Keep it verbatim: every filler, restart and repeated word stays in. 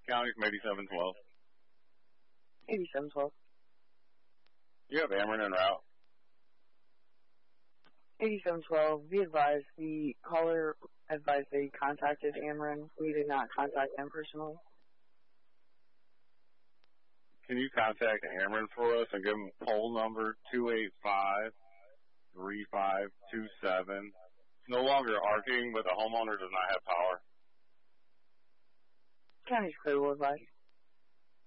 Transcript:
County from eighty-seven twelve. eighty-seven twelve. You have Ameren en route. eighty-seven twelve, be advised, the caller advised they contacted Ameren. We did not contact them personally. Can you contact Ameren for us and give them poll number two eight five, three five two seven? It's no longer arcing, but the homeowner does not have power. County's clear, will advise.